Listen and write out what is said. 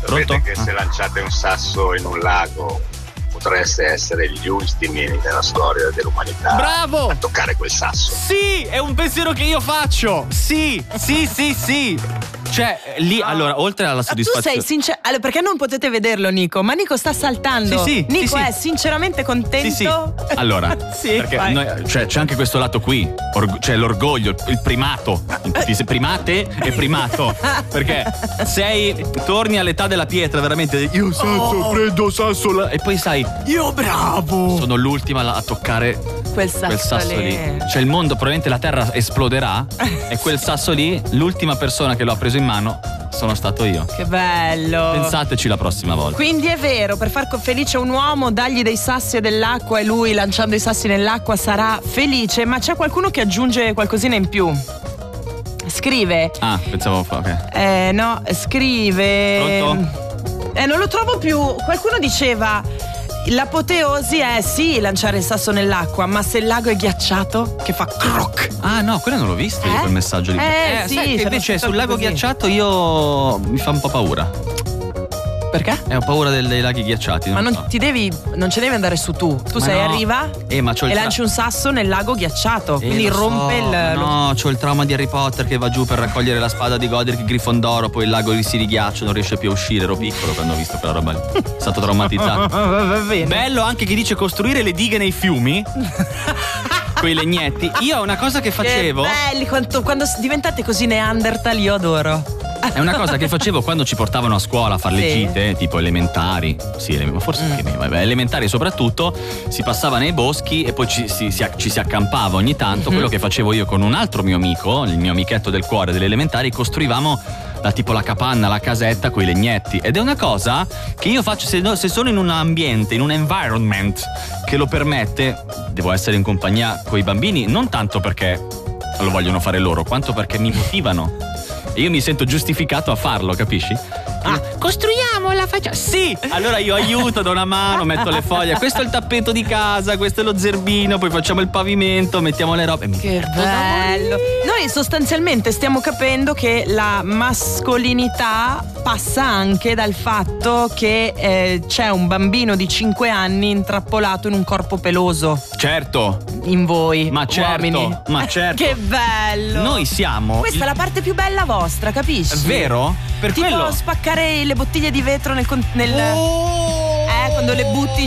Sapete che se lanciate un sasso in un lago potreste essere gli ultimi nella storia dell'umanità Bravo! a toccare quel sasso. Sì, è un pensiero che io faccio. Sì. Cioè, lì, allora, oltre alla soddisfazione. Tu sei sincero. Allora, perché non potete vederlo, Nico? Ma Nico sta saltando. Sì, Nico sì. è sinceramente contento. Sì. Allora, Sì, perché vai. cioè, c'è anche questo lato qui. C'è l'orgoglio, il primato. Primate e primato. Perché torni all'età della pietra, veramente. Io prendo sasso. E poi sai, io bravo. Sono l'ultima a toccare Quel sasso lì. Cioè, il mondo, probabilmente la terra esploderà. E quel sasso lì, l'ultima persona che lo ha preso in mano sono stato io. Che bello. Pensateci la prossima volta. Quindi è vero, per far felice un uomo, dagli dei sassi e dell'acqua e lui lanciando i sassi nell'acqua sarà felice. Ma c'è qualcuno che aggiunge qualcosina in più. Scrive. Ah, pensavo ok. No, scrive. Pronto? Non lo trovo più. Qualcuno diceva: l'apoteosi è sì lanciare il sasso nell'acqua, ma se il lago è ghiacciato, che fa croc. Ah no, quello non l'ho visto io, quel messaggio lì. Sì, sai che c'era invece scritto sul lago così. ghiacciato io mi fa un po' paura. Perché? Ho paura dei laghi ghiacciati. Ma non non so. non ci devi andare su tu. Tu Ma sei no. a riva Ma c'ho il e lanci un sasso nel lago ghiacciato. Quindi lo so, rompe ma no, c'ho il trauma di Harry Potter che va giù per raccogliere la spada di Godric Grifondoro, poi il lago si righiaccia, non riesce più a uscire. Ero piccolo quando ho visto quella roba lì. Sono stato traumatizzato. Va bene. Bello anche chi dice costruire le dighe nei fiumi. Quei legnetti. Io una cosa che facevo. Che belli, quando diventate così Neanderthal, io adoro. È una cosa che facevo quando ci portavano a scuola a fare le Sì. gite, tipo elementari. Sì, forse anche meno, vabbè, elementari soprattutto. Si passava nei boschi e poi ci si accampava ogni tanto. Quello che facevo io con un altro mio amico, il mio amichetto del cuore delle elementari, costruivamo la capanna, la casetta con i legnetti. Ed è una cosa che io faccio se sono in un ambiente, in un environment che lo permette. Devo essere in compagnia coi bambini, non tanto perché lo vogliono fare loro, quanto perché mi motivano. E io mi sento giustificato a farlo, capisci? Costruiamo la facciata. Sì! Allora io aiuto, do una mano, metto le foglie. Questo è il tappeto di casa, questo è lo zerbino, poi facciamo il pavimento, mettiamo le robe. Che bello. Noi sostanzialmente stiamo capendo che la mascolinità passa anche dal fatto che c'è un bambino di 5 anni intrappolato in un corpo peloso. Certo. In voi, Ma certo, uomini. ma certo. Che bello. Noi siamo. Questa è la parte più bella vostra, capisci? Vero? Per tipo quello. spaccare le bottiglie di vetro nel quando le butti